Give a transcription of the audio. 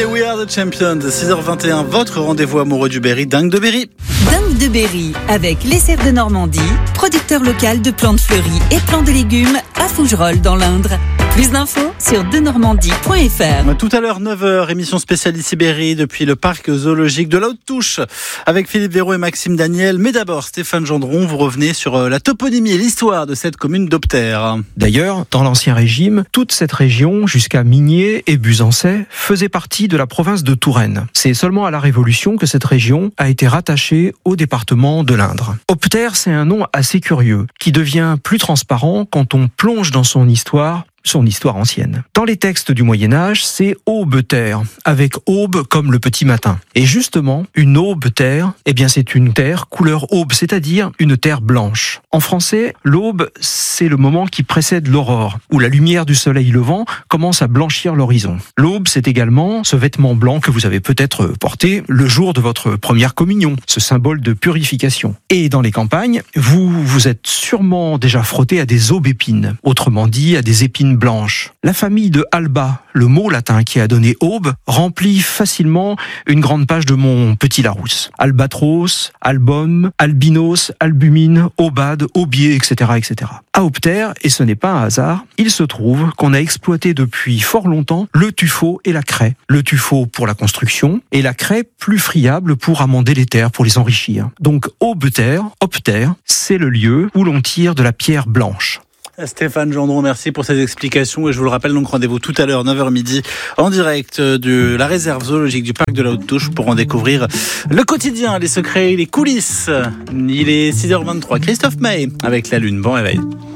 et We Are the Champions, 6h21, votre rendez-vous amoureux du Berry, Dingue de Berry. Dingue de Berry, avec les Serres de Normandie, producteur local de plantes fleuries et plants de légumes à Fougerolles dans l'Indre. Plus d'infos sur denormandie.fr. Tout à l'heure, 9h, émission spéciale ici Berry, depuis le parc zoologique de la Haute-Touche, avec Philippe Véraud et Maxime Daniel. Mais d'abord, Stéphane Gendron, vous revenez sur la toponymie et l'histoire de cette commune d'Optère. D'ailleurs, dans l'Ancien Régime, toute cette région, jusqu'à Migné et Buzancais, faisait partie de la province de Touraine. C'est seulement à la Révolution que cette région a été rattachée au département de l'Indre. Optère, c'est un nom assez curieux, qui devient plus transparent quand on plonge dans son histoire ancienne. Dans les textes du Moyen-Âge, c'est aube-terre, avec aube comme le petit matin. Et justement, une aube-terre, c'est une terre couleur aube, c'est-à-dire une terre blanche. En français, l'aube, c'est le moment qui précède l'aurore, où la lumière du soleil levant commence à blanchir l'horizon. L'aube, c'est également ce vêtement blanc que vous avez peut-être porté le jour de votre première communion, ce symbole de purification. Et dans les campagnes, vous êtes sûrement déjà frotté à des aubépines, autrement dit à des épines blanches. La famille de Alba, le mot latin qui a donné aube, remplit facilement une grande page de mon petit Larousse. Albatros, album, albinos, albumine, aubade, aubier, etc., etc. À Optère, et ce n'est pas un hasard, il se trouve qu'on a exploité depuis fort longtemps le tuffeau et la craie. Le tuffeau pour la construction et la craie plus friable pour amender les terres, pour les enrichir. Donc Optère, c'est le lieu où l'on tire de la pierre blanche. Stéphane Gendron, merci pour ces explications et je vous le rappelle, donc rendez-vous tout à l'heure 9h midi en direct de la réserve zoologique du parc de la Haute-Touche pour en découvrir le quotidien, les secrets, les coulisses. Il est 6h23, Christophe Maé avec la Lune. Bon réveil.